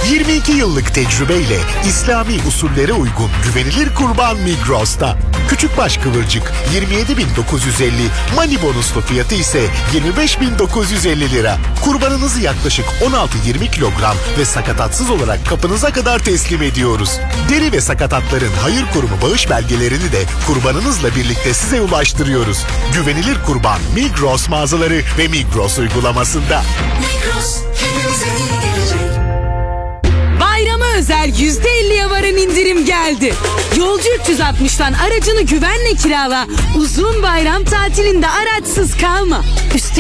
22 yıllık tecrübeyle İslami usullere uygun güvenilir kurban Migros'ta. Küçükbaş kıvırcık 27.950, mani bonuslu fiyatı ise 25.950 lira. Kurbanınızı yaklaşık 16-20 kilogram ve sakatatsız olarak kapınıza kadar teslim ediyoruz. Deri ve sakatatların hayır kurumu bağış belgelerini de kurbanınızla birlikte size ulaştırıyoruz. Güvenilir kurban Migros mağazaları ve Migros uygulamasında. Migros, hepimize iyi gelecek. Bayrama özel %50'ye varan indirim geldi. Yolcu 360'tan aracını güvenle kirala. Uzun bayram tatilinde araçsız kalma.